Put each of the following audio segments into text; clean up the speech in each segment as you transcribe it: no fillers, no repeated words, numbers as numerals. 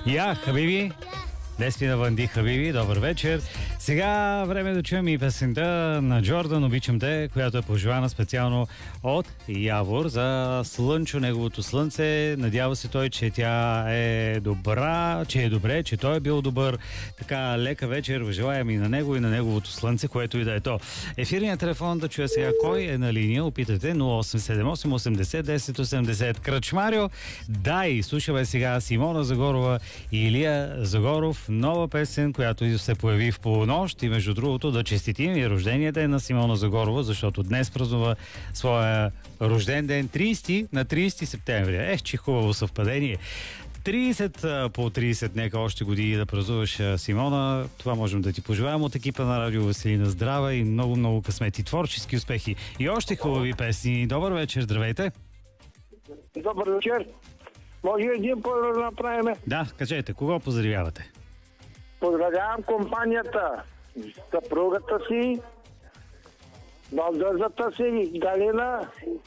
Я, Хабиби. Деспина Ванди Хабиби, добър вечер. Сега време да чуем и песента на Джордан "Обичам те", която е пожелана специално от Явор за Слънчо, неговото слънце. Надява се той, че тя е добра, че е добре, че той е бил добър. Така, лека вечер, желаем и на него, и на неговото слънце, което и да е то. Ефирният телефон да чуя сега кой е на линия. Опитайте 0878 80 10 80. Кръчмарио, дай, слушаме сега Симона Загорова и Илия Загоров. Нова песен, която се появи в полунощ, и между другото да честитим и рождения ден на Симона Загорова, защото днес празнува своя рожден ден на 30 септември. Че хубаво съвпадение. 30 по 30, нека още години да празнуваш, Симона. Това можем да ти пожелаем от екипа на Радио Веселина. Здрава и много късмет и творчески успехи и още хубави песни. Добър вечер, здравейте! Добър вечер! Може един поздрав да направим? Да, кажете, кого поздравявате? Поздравявам компанията, съпругата си, балдързата си, Галина,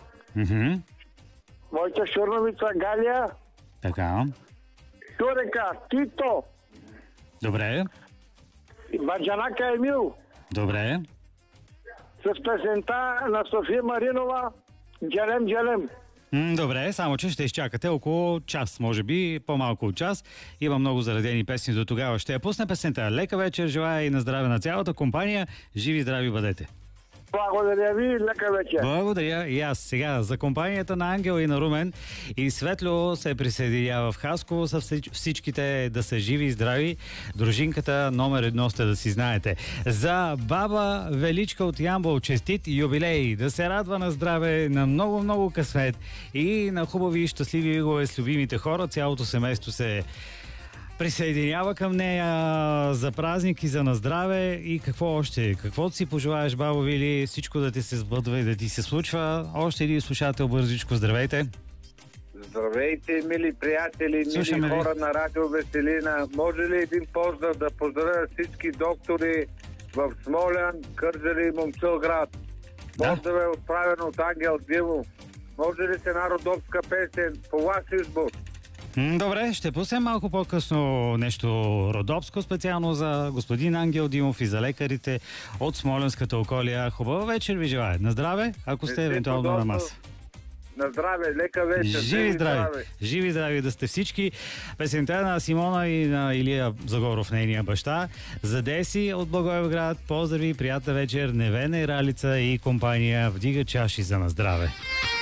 моята шурновица Галя, така, Турека, Тито, добре, и баджанака Емил, добре, с песента на София Маринова "Джелем, джелем". Добре, само че ще изчакате около час, може би по-малко от час. Има много заредени песни до тогава. Ще я пусне песента. Лека вечер, желая и на здраве на цялата компания. Живи и здрави бъдете. Благодаря ви, лека вечер. Благодаря и аз. Сега за компанията на Ангел и на Румен и Светло се присъединява в Хасково с всичките да са живи и здрави. Дружинката номер 1 сте, да си знаете. За баба Величка от Ямбол, честит юбилей. Да се радва на здраве, на много късмет и на хубави и щастливи вигове с любимите хора. Цялото семейство се присъединява към нея за празник и за на здраве. И какво още? Каквото си пожелаеш, бабо Вили, всичко да ти се сбъдва и да ти се случва. Още един слушател бързичко, здравейте! Здравейте, мили приятели, Слушаме мили хора на Радио Веселина. Може ли един поздрав да поздравя всички доктори в Смолян, Кърджали и Момчилград? Поздрав е отправен от Ангел Димов. Може ли се една родопска песен по ваш избор? Добре, ще пуснем малко по-късно нещо родопско, специално за господин Ангел Димов и за лекарите от Смолянската околия. Хубава вечер ви желая. На здраве, ако сте евентуално на маса. На здраве, лека вечер. Живи здрави! Живи здрави да сте всички. Песента на Симона и на Илия Загоров, нейния баща. За Деси от Благоевград. Поздрави, приятна вечер. Невена и Ралица и компания вдига чаши за на здраве.